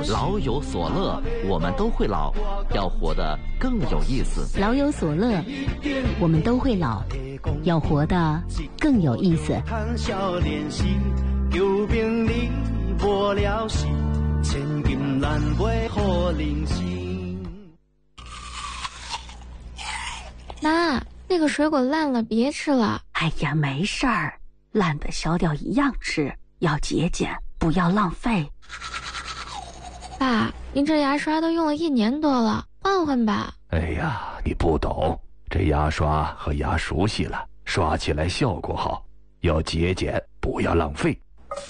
老有所乐，我们都会老，要活得更有意思。 老有所乐，我们都会老，要活得更有意思。 妈，那个水果烂了，别吃了。 哎呀，没事儿，烂的小掉一样吃，要节俭，不要浪费。 爸，您这牙刷都用了1年多了，换换吧。 哎呀，你不懂，这牙刷和牙熟悉了，刷起来效果好，要节俭，不要浪费。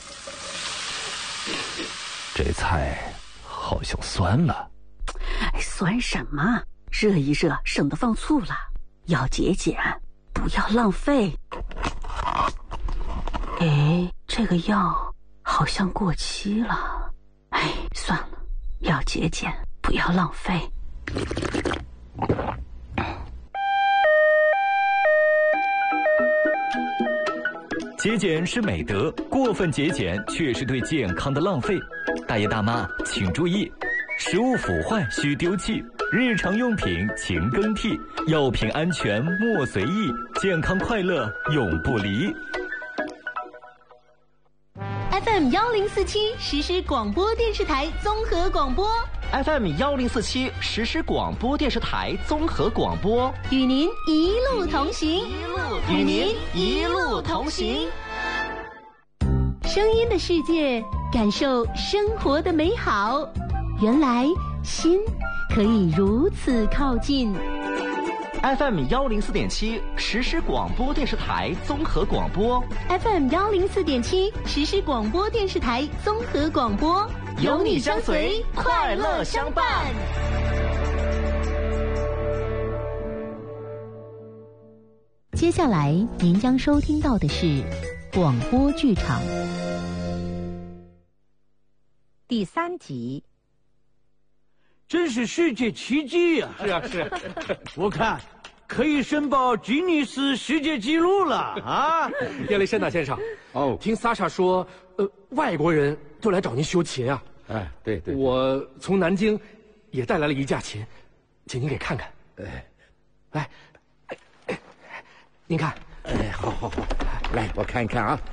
这菜好像酸了。 酸什么？热一热，省得放醋了。要节俭，不要浪费。哎，这个药好像过期了。哎，算了，要节俭，不要浪费。 节俭是美德，过分节俭却是对健康的浪费。大爷大妈请注意，食物腐坏需丢弃，日常用品勤更替，药品安全莫随意，健康快乐永不离。 FM1047实时广播电视台综合广播 FM1047实时广播电视台综合广播， 与您一路同行， 与您一路同行。 声音的世界，感受生活的美好。原来心可以如此靠近。 FM104.7实时广播电视台综合广播， FM104.7实时广播电视台综合广播， 有你相随，快乐相伴。 接下来您将收听到的是广播剧场第3集。 真是世界奇迹呀！ 是啊，是啊， 我看可以申报吉尼斯世界纪录了啊！ 亚历山大先生， 哦， 听萨莎说，外国人都来找您修琴啊。 哎，对对， 我从南京也带来了一架琴，请您给看看。来，您看。 哎，好，来，我看一看啊。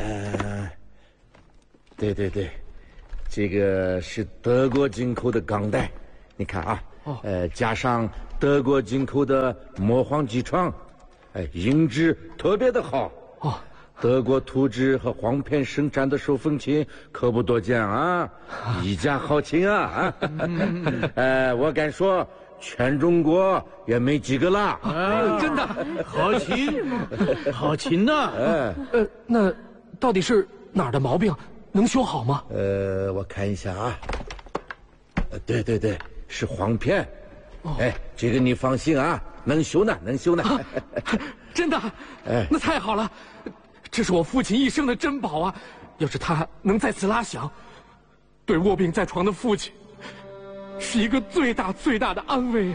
对，这个是德国进口的钢带。你看啊，加上德国进口的磨簧机床，音质特别的好。德国图纸和簧片生产的手风琴可不多见啊，一架好琴啊！我敢说，全中国也没几个啦。 真的， 好琴呐！ 那到底是哪儿的毛病？能修好吗？ 我看一下啊。对，是簧片。这个你放心啊，能修呢。 真的？那太好了，这是我父亲一生的珍宝啊！要是他能再次拉响，对卧病在床的父亲，是一个最大的安慰啊！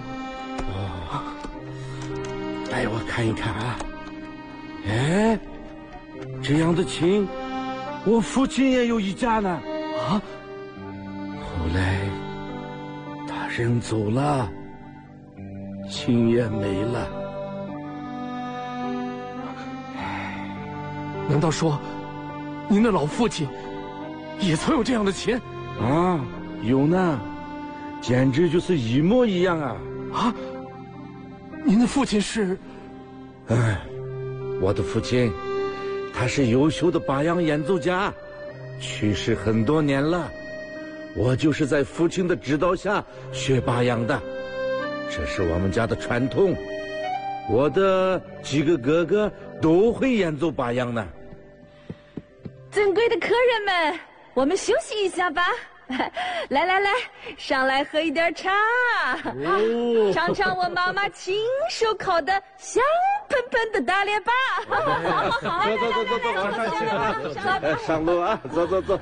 我看一看啊。这样的琴，我父亲也有一架呢。 啊！ 后来他人走了，琴也没了。 难道说，您的老父亲也曾有这样的琴？ 啊，有呢，简直就是一模一样啊！ 啊，您的父亲是？ 我的父亲，他是优秀的拔扬演奏家，去世很多年了。我就是在父亲的指导下学拔扬的，这是我们家的传统。我的几个哥哥都会演奏拔扬呢。 尊贵的客人们，我们休息一下吧。来，上来喝一点茶，尝尝我妈妈亲手烤的香喷喷的大列巴。 走，上路啊！走。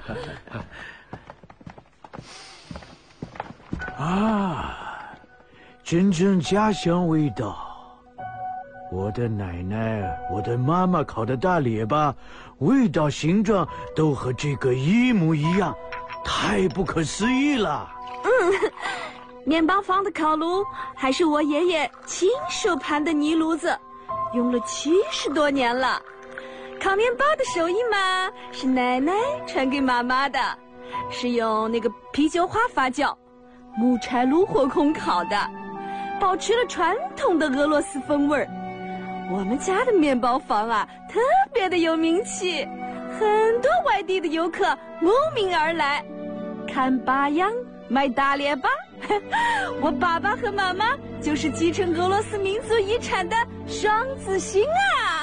啊，真正家乡味道。我的奶奶、我的妈妈烤的大列巴，味道、形状都和这个一模一样。 太不可思议了。 面包房的烤炉还是我爷爷亲手盘的泥炉子，用了70多年了。烤面包的手艺嘛，是奶奶传给妈妈的，是用那个啤酒花发酵，木柴炉火控烤的，保持了传统的俄罗斯风味儿。我们家的面包房啊，特别的有名气，很多外地的游客慕名而来，看八样，买大列巴。我爸爸和妈妈就是继承俄罗斯民族遗产的双子星啊！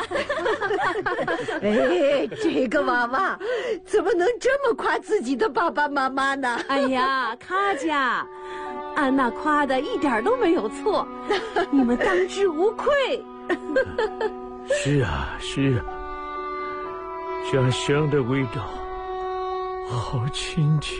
哎，这个娃娃怎么能这么夸自己的爸爸妈妈呢？ 哎呀，卡佳，安娜夸的一点都没有错，你们当之无愧。 是啊，是啊，家乡的味道，好亲切。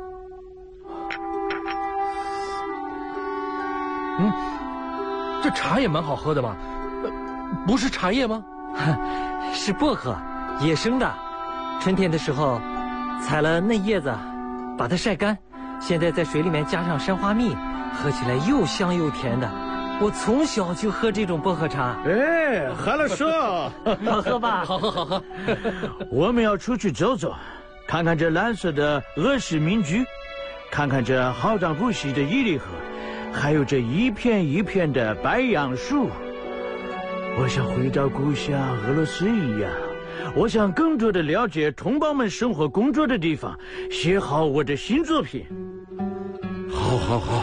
这茶也蛮好喝的嘛，不是茶叶吗？ 是薄荷，野生的，春天的时候采了嫩叶子，把它晒干，现在在水里面加上山花蜜，喝起来又香又甜的。我从小就喝这种薄荷茶。 哎，喝了说， 好喝吧？ 好喝，好喝。 我们要出去走走，看看这蓝色的俄式民居，看看这浩荡不息的伊犁河，还有这一片一片的白杨树。我想回到故乡俄罗斯一样，我想更多的了解同胞们生活工作的地方，写好我的新作品。 好，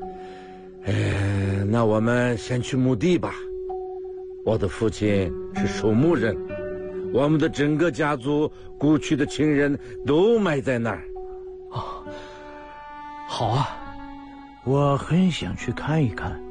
那我们先去墓地吧。我的父亲是守墓人，我们的整个家族故去的亲人都埋在那儿。 好啊， 我很想去看一看。